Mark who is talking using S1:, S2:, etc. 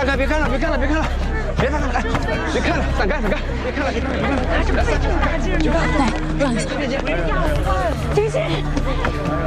S1: 闪开！别看了，别看了，别看了，别看了，来，别看了，闪开，闪开，别看了，别看了，别看了，来，
S2: 来，让一下。
S3: 停止！